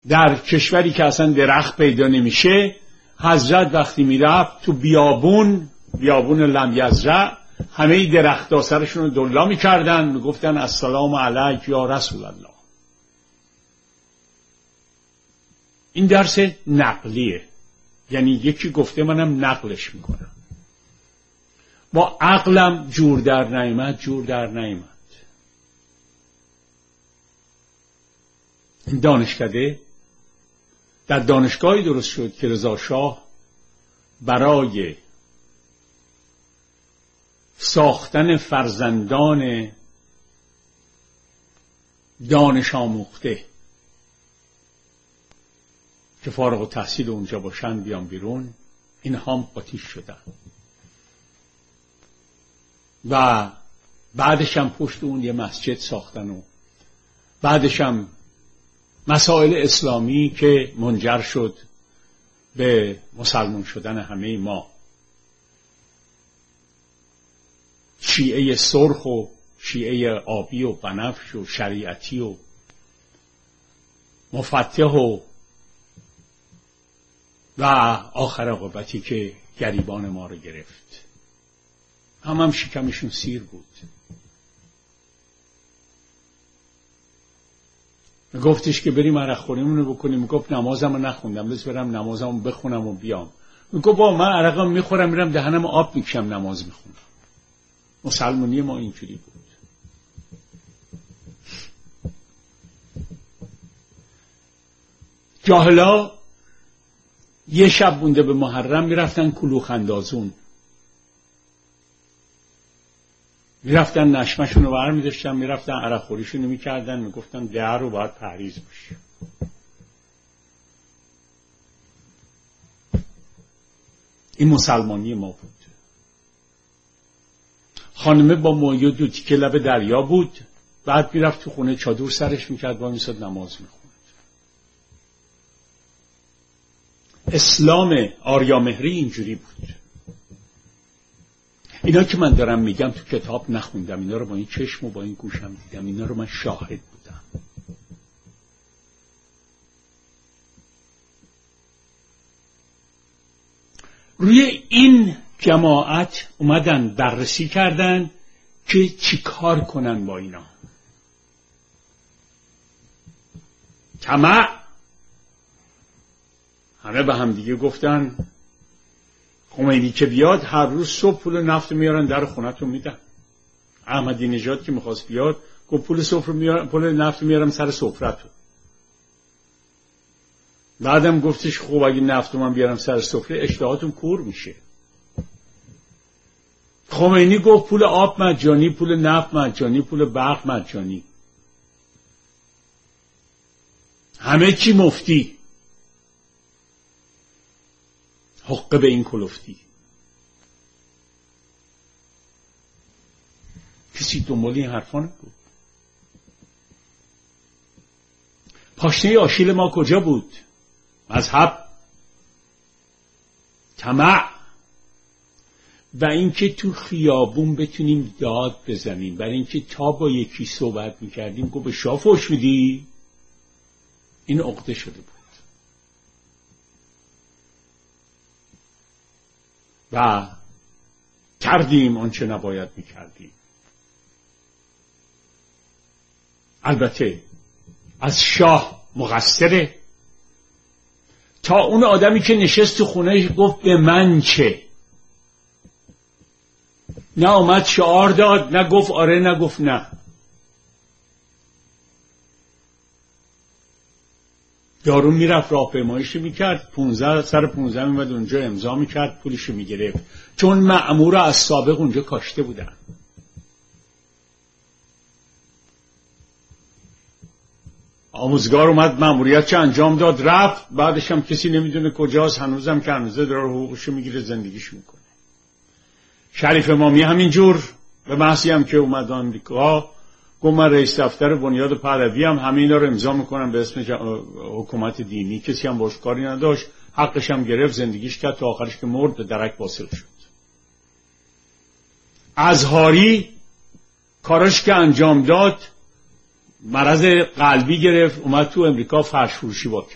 در کشوری که اصلا درخت پیدا نمیشه، حضرت وقتی میرفت تو بیابون لم یزرع، همه درخت‌ها سرشون رو دلا میکردن، میگفتن السلام علیک یا رسول الله. این درس نقلیه، یعنی یکی گفته منم نقلش میکنم. با عقلم جور در نیامد. این دانشکده در دانشگاهی درست شد که رضا شاه برای ساختن فرزندان دانش آموخته که فارغ التحصیل اونجا باشن بیان بیرون، اینها هم آتیش شدن و بعدش هم پشت اون یه مسجد ساختن و بعدش هم مسائل اسلامی که منجر شد به مسلمان شدن همه ما، شیعه سرخ و شیعه آبی و بنفش و شریعتی و مفتح و آخر عاقبتی که گریبان ما رو گرفت. هم شکمشون سیر بود. گفتش که بریم عرق خوریمون رو بکنیم. گفت نمازم رو نخوندم، بس برم نمازم رو بخونم و بیام. گفت با من عرقم میخورم میرم دهنم آب میکشم نماز میخونم. مسلمانی ما اینجوری بود. جاهلا یه شب مونده به محرم میرفتن کلوخ اندازون، میرفتن نشمشون رو بر میداشتن، میرفتن عرق خوریشون رو میکردن، میگفتن در رو باید پرهیز باشه. این مسلمانی ما بود. خانمه با مایه دو تیکه لب دریا بود، بعد میرفت تو خونه چادر سرش میکرد و میساد نماز میخوند. اسلام آریامهری اینجوری بود. اینا که من دارم میگم تو کتاب نخوندم، اینا رو با این چشم و با این گوشم دیدم، اینا رو من شاهد بودم. روی این جماعت اومدن بررسی کردن که چی کار کنن با اینا. طمع. همه به هم دیگه گفتن خمینی که بیاد هر روز صبح پول نفت میارن در خونتون میدن. احمدی نژاد که میخواست بیاد گفت پول نفت میارم سر سفرتون. بعدم گفتش خب اگه نفت من بیارم سر سفره اشتهاتون کور میشه. خمینی گفت پول آب مجانی، پول نفت مجانی، پول برق مجانی، همه چی مفتی. حقه به این کلفتی. کسی دنبال این حرفا نبود. پاشنه آشیل ما کجا بود؟ مذهب، طمع و اینکه تو خیابون بتونیم داد بزنیم. برای اینکه تا با یکی صحبت میکردیم گفت به شاه فحش میدی، این عقده شده بود و کردیم آنچه نباید میکردیم. البته از شاه مقصره، تا اون آدمی که نشست تو خونه گفت به من چه، نه اومد شعار داد، نه گفت آره نه گفت نه. یارو میرفت راهپیماییشو میکرد، 15 میمد اونجا امضا میکرد، پولشو میگرفت، چون مأمور از سابق اونجا کاشته بودن. آموزگار اومد مأموریت چه انجام داد رفت، بعدش هم کسی نمیدونه کجاست، هنوزم که هنوزه داره حقوقشو میگیره زندگیشو میکنه. شریف امامی همینجور، به محضی هم که اومد آمریکا گفت من رئیس دفتر بنیاد پهلوی هم همه اینا رو امضا میکنم به اسم حکومت دینی. کسی هم باش کاری نداشت، حقش هم گرفت، زندگیش کرد تا آخرش که مرد به درک واصل شد. ازهاری کارش که انجام داد مرض قلبی گرفت، اومد تو امریکا فرش فروشی با